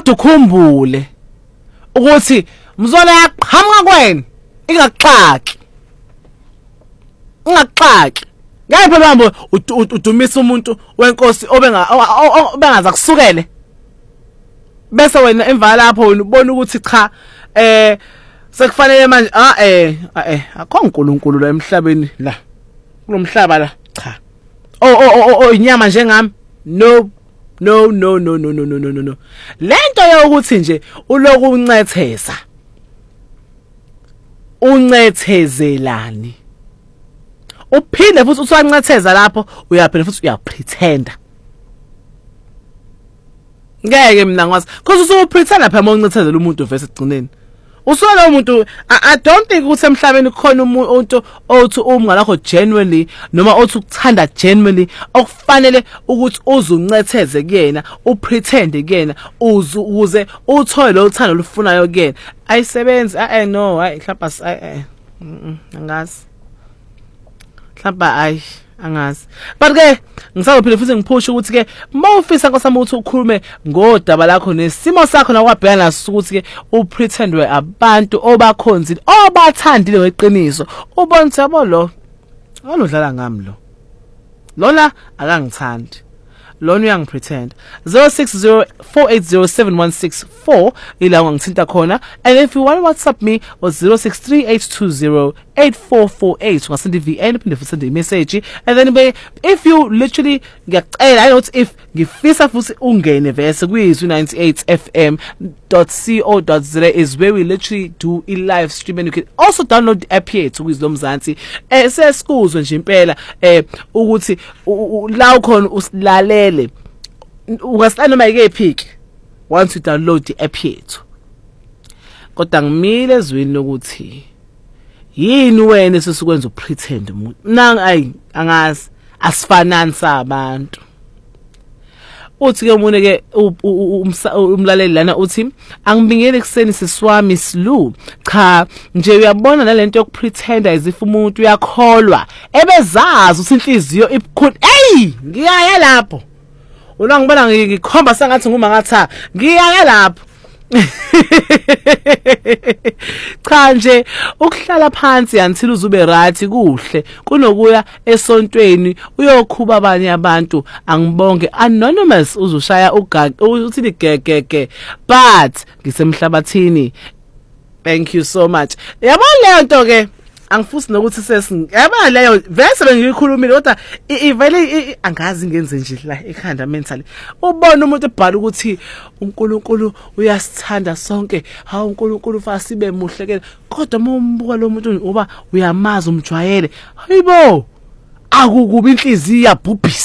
kodwa ukhumbule ukuthi mzona yaqhamuka kwena ingaxhaki ngeke phela hambo udumisa umuntu wenkosi obengaza kusukele bese wena emva lapho wena ubona ukuthi cha sekufanele manje akho uNkulunkulu la emhlabeni la kulomhlaba la cha inyama njengami no lento yokuthi nje uloku uncetheza uncethezelani uphinde futhi usancetheza lapho uyaphela futhi uyapretenda ngeke mina ngwazi because usupretenda phela mawuncethezela umuntu vese egcineni usolo umuntu I don't think ukuthi emhlabeni kukhona umuntu othi umnga lakho genuinely noma othi ukuthanda genuinely okufanele ukuthi uzuncetheze kuyena upretend kuyena ukuze uthole lo uthando lufunayo kuyena ayisebenzi no mhlawumbe angazi mhlawumbe angazi but ke ngisazophila futhi ngiphusha ukuthi ke mawufisa nkosami ukuthi ukhulume ngodaba lakho nesimo sakho nakwabhekana naso ukuthi ke upretendwe abantu obakhonzile obathandile ngeqiniso ubona ukuthi yabo lo oludlala ngami lona akangithandi lona uyangipretend 0604807164 ila ngithinta khona and if you want to WhatsApp me or 0638208448 ungasenda iVN phinde futhi send imessage and then if you literally ngiyacela I know if ngifisa futhi ungene vese kuyizwi 98fm.co.za is where we literally do a live stream and you can also download the app here to Wisdom Mzansi sesikuzwe nje impela ukuthi la ukhona usilalele ungasala noma yikephiki once you download the app yethu kodwa ngimile ezweni lokuthi yini wena sesikwenza upretend umuntu nanga angazi asifanani sabantu uthi ke umuntu ke umlaleli lana uthi angibingele kuseni siswami Slu cha nje uyabona nalento yokupretenda as if umuntu uyakholwa ebezazi ukuthi inhliziyo ibukhulu ngiyaya lapho una ngibona ngikhomba sengathi ngumangatha ngiyaya lapho cha nje ukuhlala phansi until uzube right kuhle kunokuya esontweni uyokhuba abanye abantu angibonge anonymous uzushaya uthi gegege but ngisemhlabathini thank you so much yabona leyo nto ke angifusi nokuthi yabona leyo vese bengiyikhulumile kodwa ivele angazi ngenze nje la ekhanda mentally ubona umuntu ebhala ukuthi uNkulunkulu uyasithanda sonke hawu uNkulunkulu fasibe muhle ke kodwa umbuka lo muntu uba uyamaza umjwayele hayibo akukuba inhliziyo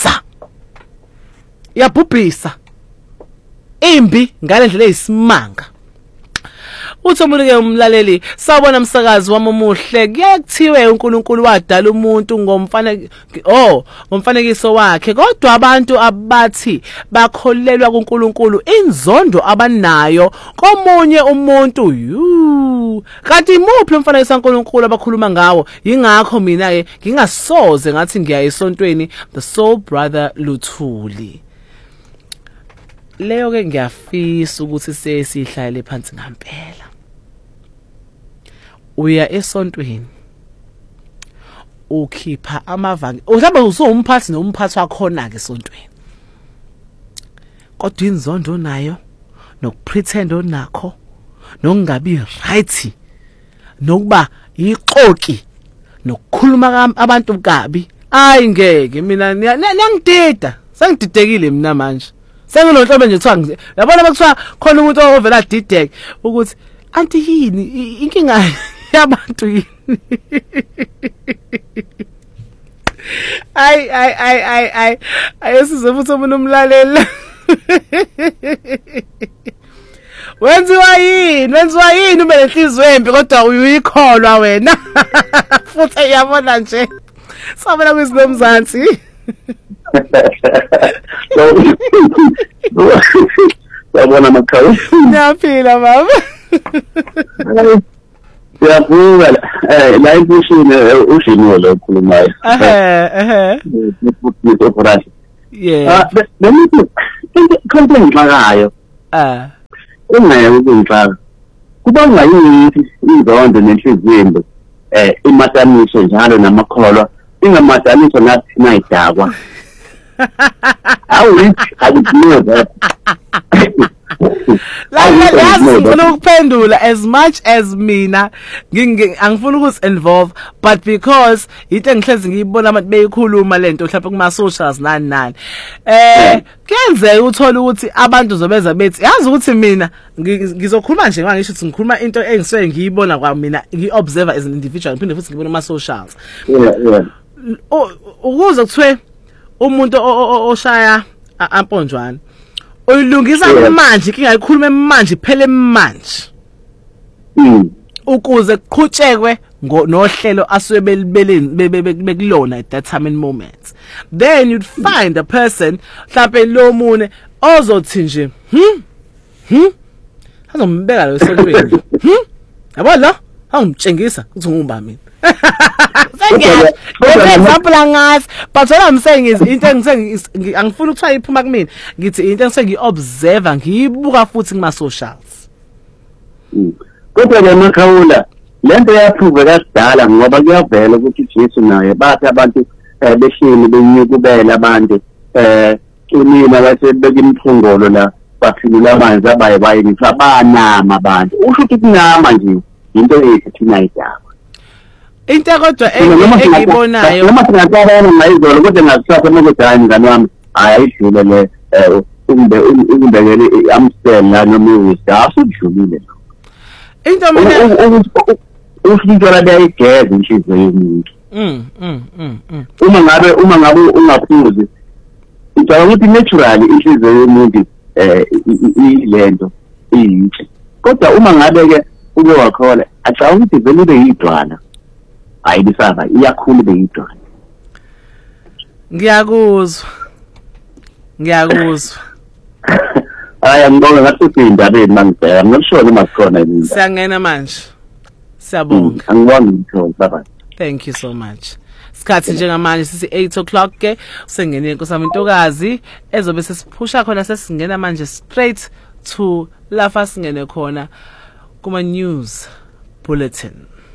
yabhubhisa imbi ngalendlela eyisimanga uthi umuntu ke umlaleli sawubona umsakazi wami omuhle kuyekuthiwe uNkulunkulu wadala umuntu ngomfanekiso wakhe kodwa abantu abathi bakholelwa kuNkulunkulu inzondo abanayo komunye umuntu kanti imuphi umfanekiso kaNkulunkulu abakhuluma ngawo yingakho mina ke ngingasoze ngathi ngiya esontweni the soul brother Luthuli leyo ke ngiyafisa ukuthi sesihlale phansi ngempela uya esontweni ukhipha amavanga mhlawumbe usumphathi nomphathi wakhona ke esontweni kodwa inzondo nayo nokupretend onakho nokungabi right nokuba iqoki nokukhuluma abantu kabi ngeke mina niyangidida sengididekile mina manje senginonhlobo nje kuthiwa yabona bekuthiwa khona umuntu ovela didek ukuthi anti yini inkinga yabantu yini ayesize futhi umuntu umlalela wenziwa yini ube lenhliziyo embi kodwa uyikholwa wena futhi yabona nje sabela kwiZinto Mzansi Sabona makhawu. Ngiyaphila baba. Siyabuka la impushini ushiniwe lo khulumayo. Yeah. Benithi konke ngixakayo. ungeke ukungixaka kuba ngayini inzondo nenhliziyo imathaniswe njalo namakholwa ingamathaniswa nathi nayidakwa I would know that. Yazi ngifuna ukuphendula as much as mina angifuni ukusi-involve but because into engihlezi ngiyibona abantu beyikhuluma lento mhlawumbe kuma socials nani kuyenzeka uthola ukuthi abantu zobeza bethi yazi ukuthi mina ngizokhuluma nje ngisho ukuthi ngikhuluma into engisuke ngiyibona kwa mina ngi-observer as an individual ngiphinde futhi ngibona kuma socials ukuze kuthiwe umuntu oshaya amponjwana uyilungisa manje kingayikhuluma manje phele manje ukuze kuqhutshekwe nohlelo asuke bekulona at that time and moment then you'd find a person mhlawumbe lo mune ozothi nje azombeka lo esolweni yabo la angimtshengisa ukuthi ngumba mina example angazi but what I'm saying is into angifuni ukuthiwa iphuma kumina ngithi into engiobserve ngiyibuka futhi kuma socials kodwa ke Makhawula lento yaphruve kasidala ngoba kuyavela ukuthi Jesu naye bathi abantu beshini benyukubela abantu kunina base bekimphungolo la baphilula amanzi abayini sabanama abantu usho ukuthi kunama nje into ethi thina idaba into kodwa engiyibonayo noma singatsabana ngayizolo kodwa ngakusasa mokudala ngane wami ayidlule le umbekele amstel la noma uwista asudlulile into mina usithola bayigeza inhliziyo yomuntu uma ngabe ungaphuzi ngicabanga ukuthi naturally inhliziyo yomuntu ilento iyinhle kodwa uma ngabe ke ube wakhola acabanga ukuthi vele ube yidwana ayibisaba iyakhulu beyidwana ngiyakuzwa aya ngibonga ngathi indabeni mangibheka ngishona masikhona yini siyangena manje siyabonga angibonga ngitho bye thank you so much sikhathi njengamanje sisi 8 o'clock ke usengene inkosami Ntokazi ezobe sesiphusha khona sesingena manje straight to lafa singene khona kuma news bulletin.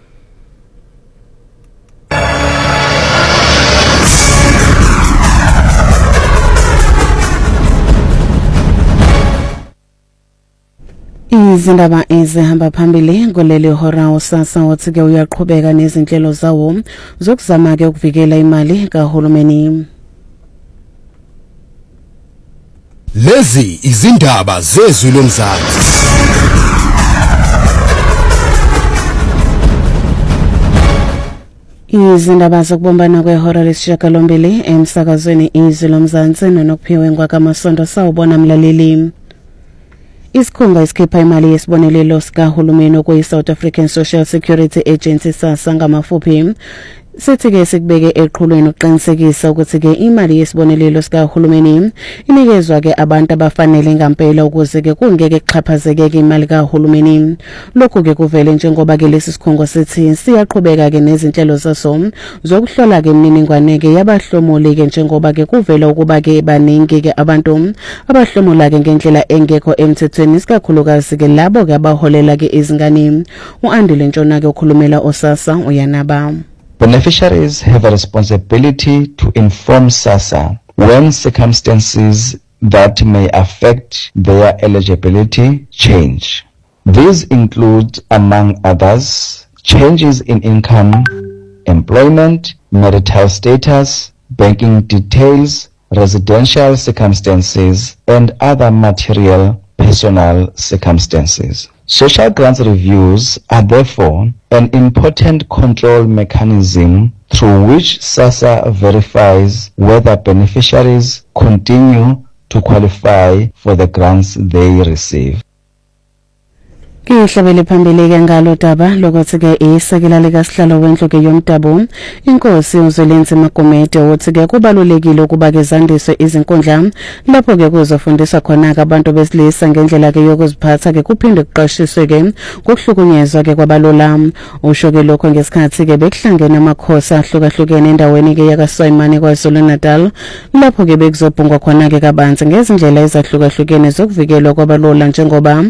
Izindaba ezihamba phambili ngoleli hora usasa wathi ke uyaqhubeka nezinhlelo zawo zokuzama ke ukuvikela imali kahulumeni. Lezi izindaba zezwi lomzansi. Izindaba zokubombana kwehora lesishiyagalombili emsakazweni izwi lomzansi nokuphiwe ngwakamasondo sawubona mlaleli. Isikhungo esikhipha imali yesibonelelo sikahulumeni okuyi-South African Social Security Agency SASSA ngamafuphi sithi ke sikubeke eqhulweni uqinisekisa ukuthi ke imali yesibonelelo sikahulumeni inikezwa ke abantu abafanele ngempela ukuze ke kungeke kuxhaphazeke imali kahulumeni. Lokho ke kuvele njengoba ke lesi sikhungo sithi siyaqhubeka ke nezinhlelo zaso zokuhlola ke imininingwane ke yabahlomuli ke njengoba ke kuvela ukuba ke baningi ke abantu abahlomula ke ngendlela engekho emthethweni isikakhulukazi ke labo ke abaholela ke izingane. uAndile Ntshona ke ukhulumela oSASSA uyanaba. Beneficiaries have a responsibility to inform SASSA when circumstances that may affect their eligibility change. These include, among others, changes in income, employment, marital status, banking details, residential circumstances, and other material personal circumstances. Social grants reviews are therefore an important control mechanism through which SASSA verifies whether beneficiaries continue to qualify for the grants they receive. Kihlabele phambili ke ngalo daba lokuthi ke isekela lika sihlalo wendlu ke yomdabu inkosi uZwelenzi Magumede uthi ke kubalulekile ukuba ke zandiswe izinkundla lapho ke kuzofundiswa khona abantu besilisa ngendlela ke yokuziphatha ke kuphinde kuqashiswe ke ngokuhlukunyezwa ke kwabalula. Usho ke lokho ngesikhathi ke bekuhlangene amakhosi ahlukahlukene endaweni ke yakaSwayimane kwaZulu-Natal lapho ke bekuzobhungwa khona ke kabanzi ngezindlela ezahlukahlukene zokuvikelwa kwabalula njengoba